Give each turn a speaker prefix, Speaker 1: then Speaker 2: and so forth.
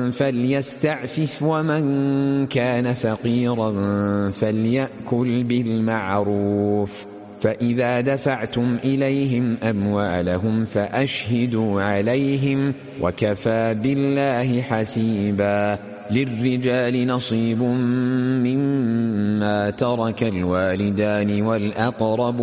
Speaker 1: فليستعفف ومن كان فقيرا فليأكل بالمعروف فإذا دفعتم إليهم أموالهم فأشهدوا عليهم وكفى بالله حسيبا للرجال نصيب مما ترك الوالدان والأقربون